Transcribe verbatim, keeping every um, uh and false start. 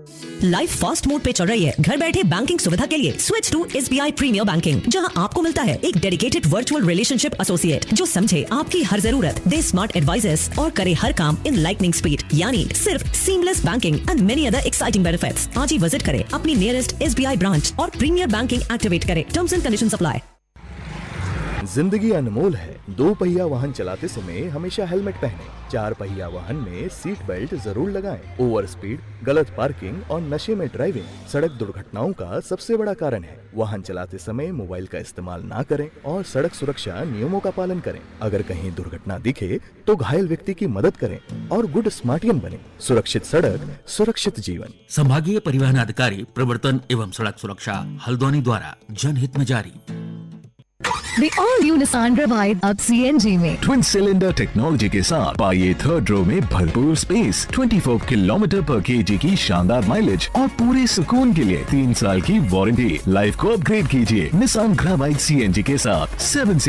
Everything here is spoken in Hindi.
लाइफ फास्ट मोड पे चल रही है। घर बैठे बैंकिंग सुविधा के लिए switch to SBI premiere banking, जहां आपको मिलता है एक डेडिकेटेड वर्चुअल रिलेशनशिप एसोसिएट जो समझे आपकी हर जरूरत, दे स्मार्ट एडवाइजेस और करे हर काम इन लाइटनिंग स्पीड, यानी सिर्फ seamless banking and many other exciting benefits. आज ही विजिट करें अपनी नियरेस्ट एसबीआई ब्रांच और प्रीमियर बैंकिंग एक्टिवेट करें। Terms and conditions apply. जिंदगी अनमोल है। दो पहिया वाहन चलाते समय हमेशा हेलमेट पहनें। चार पहिया वाहन में सीट बेल्ट जरूर लगाएं। ओवर स्पीड, गलत पार्किंग और नशे में ड्राइविंग सड़क दुर्घटनाओं का सबसे बड़ा कारण है। वाहन चलाते समय मोबाइल का इस्तेमाल ना करें और सड़क सुरक्षा नियमों का पालन करें। अगर कहीं दुर्घटना दिखे तो घायल व्यक्ति की मदद करें और गुड स्मार्टियन बने। सुरक्षित सड़क, सुरक्षित जीवन। संभागीय परिवहन अधिकारी प्रवर्तन एवं सड़क सुरक्षा, हल्द्वानी द्वारा जनहित में जारी। The all-new Nissan Gravite अब सी एन जी में ट्विन सिलेंडर टेक्नोलॉजी के साथ पाइए थर्ड रो में भरपूर स्पेस, चौबीस किलोमीटर पर केजी की शानदार माइलेज और पूरे सुकून के लिए तीन साल की वारंटी। लाइफ को अपग्रेड कीजिए निसान ग्रेवाइट सी एन जी के साथ। सेवन